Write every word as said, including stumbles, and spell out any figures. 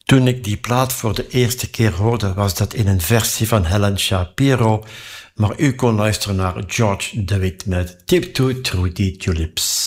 Toen ik die plaat voor de eerste keer hoorde, was dat in een versie van Helen Shapiro, maar u kon luisteren naar George Dewitt met Tiptoe Through the Tulips.